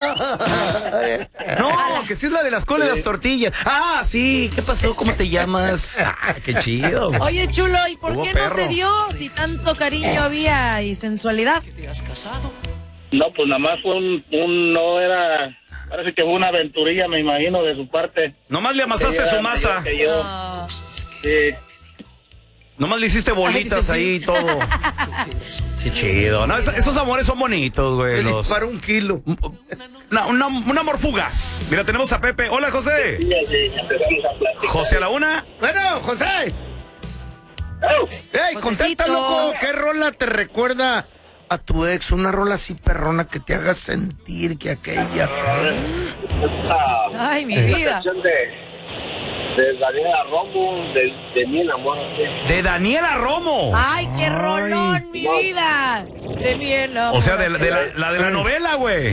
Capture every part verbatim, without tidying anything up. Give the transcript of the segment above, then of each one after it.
No, que sí es la de las colas y las tortillas. Ah, sí, ¿qué pasó? ¿Cómo te llamas? Ah, qué chido. Oye, chulo, ¿y por Hubo qué perro. no se dio si tanto cariño había y sensualidad? No, pues nada más fue un, un no era, parece que fue una aventurilla, me imagino, de su parte. Nomás le amasaste Ella su era masa. mayor que yo. No. Sí. Nomás le hiciste bolitas Ay, sí, sí. ahí y todo. Qué chido. No, es- esos amores son bonitos, güey. Me Los... disparó un kilo. Una, una, un amor fugaz. Mira, tenemos a Pepe. Hola, José. Sí, sí, empezamos a platicar. José a la una. Bueno, José. Oh, Ey, contesta, loco. ¿Qué rola te recuerda a tu ex? Una rola así perrona que te haga sentir que aquella... esta, Ay, mi esta vida. canción de, de Daniela Romo, de, de mi enamorate. De Daniela Romo. Ay, qué rolón, mi vida. De mi enamorate. O sea, de, la- de la, la de la novela, güey.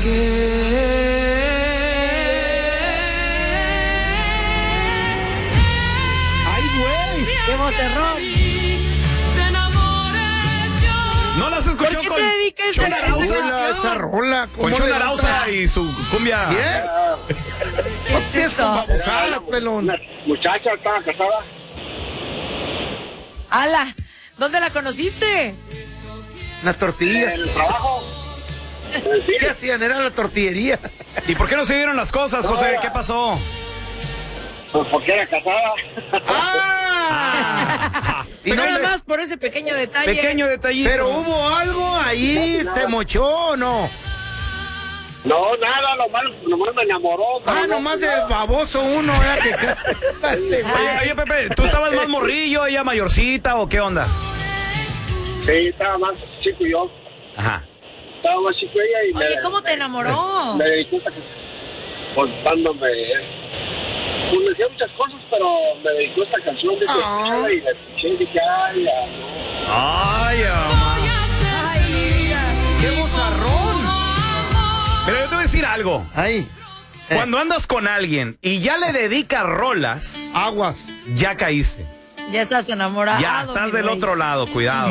Ay, güey. ¡Qué vocerrón! No las ¿Por escuchó qué con te dedicas a Chona esa Arauza. Hola, esa canción? rola. ¿Cómo Con Chona levanta? Arauza y su cumbia. ¿Bien? ¿Qué es eso? Babosadas, pelón. Una muchacha estaba casada. ¡Hala! ¿Dónde la conociste? Una En tortilla. el trabajo. Eh, sí, ¿Qué hacían? Era la tortillería. ¿Y por qué no se dieron las cosas, José? ¿Qué pasó? pues porque era casada. ¡Ah! Y Pero no nada le- más por ese pequeño detalle. Pequeño detallito. Pero hubo algo ahí, ¿te mochó o no? No, nada, nomás, nomás me enamoró. pero Ah, no, nomás de nada. baboso uno, ¿verdad? Que ca- este, güey. Oye, oye, Pepe, ¿tú estabas más morrillo, ella mayorcita o qué onda? Sí, estaba más chico yo. Ajá. Estaba más chico ella y Oye, me, ¿cómo te enamoró? me di cuenta que contándome. Pues me decía muchas cosas, pero me dedicó esta canción de Ah. y la escuché y dije, ay, ya, no. Ay, amá. Ay, mi vida. ¡Qué bozarrón! Pero yo te voy a decir algo. Ay, eh, Cuando andas con alguien y ya le dedicas rolas, aguas. ya caíste. Ya estás enamorado. Ya estás mi del rey. otro lado, cuidado.